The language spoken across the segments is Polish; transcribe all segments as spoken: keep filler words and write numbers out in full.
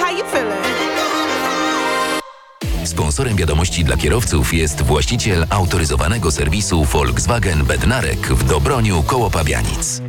How you feeling? Sponsorem wiadomości dla kierowców jest właściciel autoryzowanego serwisu Volkswagen Bednarek w Dobroniu koło Pabianic.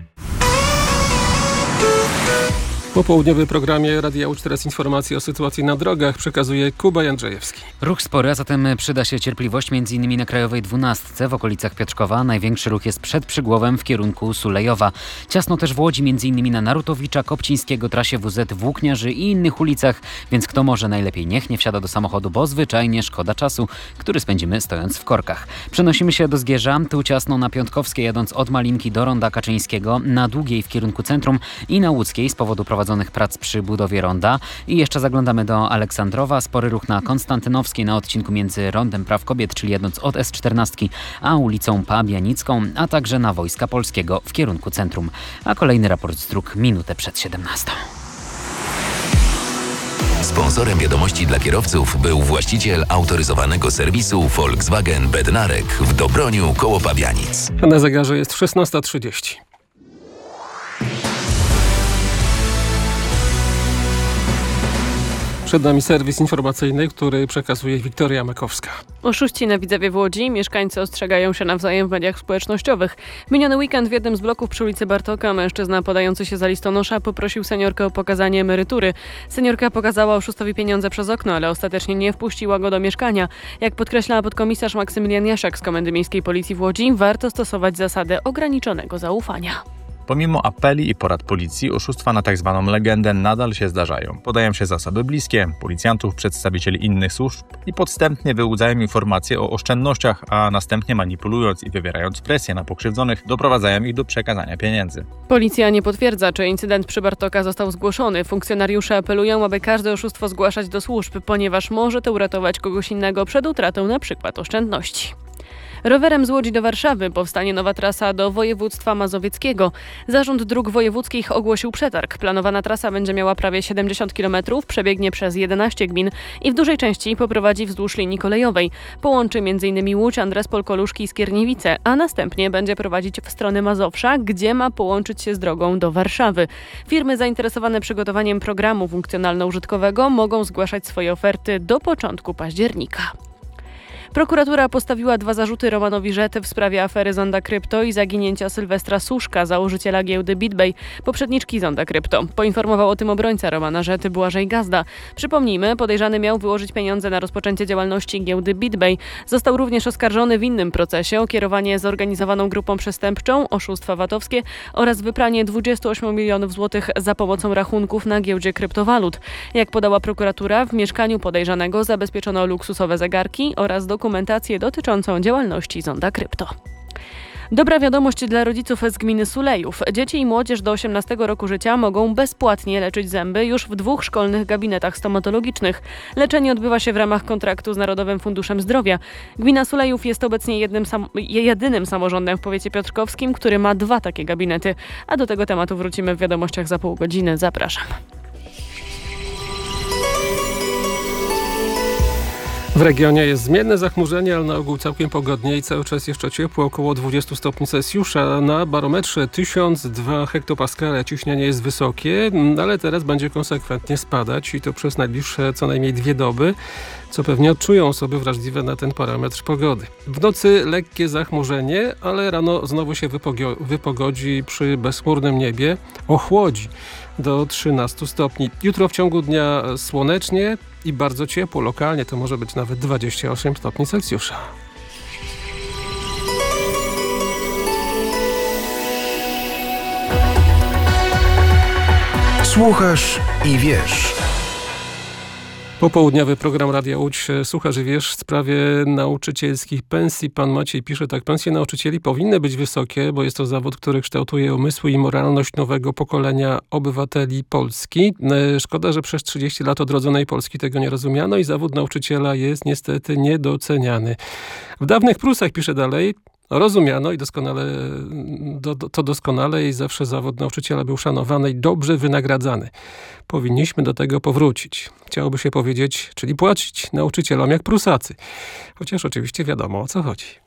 W popołudniowym programie Radia Łódź teraz informacje o sytuacji na drogach przekazuje Kuba Jędrzejewski. Ruch spory, a zatem przyda się cierpliwość m.in. na Krajowej dwunastce w okolicach Piotrkowa. Największy ruch jest przed Przygłowem w kierunku Sulejowa. Ciasno też w Łodzi m.in. na Narutowicza, Kopcińskiego, trasie W Z, Włókniarzy i innych ulicach, więc kto może najlepiej niech nie wsiada do samochodu, bo zwyczajnie szkoda czasu, który spędzimy stojąc w korkach. Przenosimy się do Zgierza, tu ciasno na Piątkowskiej jadąc od Malinki do Ronda Kaczyńskiego, na Długiej w kierunku centrum i na Łódzkiej z powodu prowadzonych prac przy budowie ronda. I jeszcze zaglądamy do Aleksandrowa. Spory ruch na Konstantynowskiej na odcinku między Rondem Praw Kobiet, czyli jedąc od S czternaście, a ulicą Pabianicką, a także na Wojska Polskiego w kierunku centrum. A kolejny raport z dróg minutę przed siedemnastą. Sponsorem wiadomości dla kierowców był właściciel autoryzowanego serwisu Volkswagen Bednarek w Dobroniu koło Pabianic. Na zegarze jest szesnasta trzydzieści. Przed nami serwis informacyjny, który przekazuje Wiktoria Makowska. Oszuści na Widzewie w Łodzi. Mieszkańcy ostrzegają się nawzajem w mediach społecznościowych. Miniony weekend w jednym z bloków przy ulicy Bartoka mężczyzna podający się za listonosza poprosił seniorkę o pokazanie emerytury. Seniorka pokazała oszustowi pieniądze przez okno, ale ostatecznie nie wpuściła go do mieszkania. Jak podkreśla podkomisarz Maksymilian Jaszek z Komendy Miejskiej Policji w Łodzi, warto stosować zasadę ograniczonego zaufania. Pomimo apeli i porad policji, oszustwa na tak zwaną legendę nadal się zdarzają. Podają się za osoby bliskie, policjantów, przedstawicieli innych służb i podstępnie wyłudzają informacje o oszczędnościach, a następnie manipulując i wywierając presję na pokrzywdzonych, doprowadzają ich do przekazania pieniędzy. Policja nie potwierdza, czy incydent przy Bartoka został zgłoszony. Funkcjonariusze apelują, aby każde oszustwo zgłaszać do służb, ponieważ może to uratować kogoś innego przed utratą na przykład oszczędności. Rowerem z Łodzi do Warszawy powstanie nowa trasa do województwa mazowieckiego. Zarząd Dróg Wojewódzkich ogłosił przetarg. Planowana trasa będzie miała prawie siedemdziesiąt kilometrów, przebiegnie przez jedenaście gmin i w dużej części poprowadzi wzdłuż linii kolejowej. Połączy m.in. Łódź, Andrespol, Koluszki i Skierniewice, a następnie będzie prowadzić w stronę Mazowsza, gdzie ma połączyć się z drogą do Warszawy. Firmy zainteresowane przygotowaniem programu funkcjonalno-użytkowego mogą zgłaszać swoje oferty do początku października. Prokuratura postawiła dwa zarzuty Romanowi Rzety w sprawie afery Zonda Krypto i zaginięcia Sylwestra Suszka, założyciela giełdy BitBay, poprzedniczki Zonda Krypto. Poinformował o tym obrońca Romana Rzety Błażej Gazda. Przypomnijmy, podejrzany miał wyłożyć pieniądze na rozpoczęcie działalności giełdy BitBay. Został również oskarżony w innym procesie o kierowanie zorganizowaną grupą przestępczą, oszustwa VAT-owskie oraz wypranie dwadzieścia osiem milionów złotych za pomocą rachunków na giełdzie kryptowalut. Jak podała prokuratura, w mieszkaniu podejrzanego zabezpieczono luksusowe zegarki oraz dokumenty dokumentację dotyczącą działalności Zonda Krypto. Dobra wiadomość dla rodziców z gminy Sulejów. Dzieci i młodzież do osiemnastego roku życia mogą bezpłatnie leczyć zęby już w dwóch szkolnych gabinetach stomatologicznych. Leczenie odbywa się w ramach kontraktu z Narodowym Funduszem Zdrowia. Gmina Sulejów jest obecnie jednym sam- jedynym samorządem w powiecie piotrkowskim, który ma dwa takie gabinety. A do tego tematu wrócimy w wiadomościach za pół godziny. Zapraszam. W regionie jest zmienne zachmurzenie, ale na ogół całkiem pogodnie i cały czas jeszcze ciepło, około dwadzieścia stopni Celsjusza. Na barometrze tysiąc dwa hektopaskale ciśnienie jest wysokie, ale teraz będzie konsekwentnie spadać i to przez najbliższe co najmniej dwie doby, co pewnie odczują osoby wrażliwe na ten parametr pogody. W nocy lekkie zachmurzenie, ale rano znowu się wypogio- wypogodzi przy bezchmurnym niebie, ochłodzi do trzynastu stopni. Jutro w ciągu dnia słonecznie i bardzo ciepło, lokalnie to może być nawet dwadzieścia osiem stopni Celsjusza. Słuchasz i wiesz. Popołudniowy program Radia Łódź. Słuchasz i wiesz, w sprawie nauczycielskich pensji. Pan Maciej pisze tak: pensje nauczycieli powinny być wysokie, bo jest to zawód, który kształtuje umysły i moralność nowego pokolenia obywateli Polski. Szkoda, że przez trzydzieści lat odrodzonej Polski tego nie rozumiano i zawód nauczyciela jest niestety niedoceniany. W dawnych Prusach, pisze dalej, rozumiano i doskonale, do, to doskonale i zawsze zawód nauczyciela był szanowany i dobrze wynagradzany. Powinniśmy do tego powrócić. Chciałoby się powiedzieć, czyli płacić nauczycielom jak Prusacy. Chociaż oczywiście wiadomo, o co chodzi.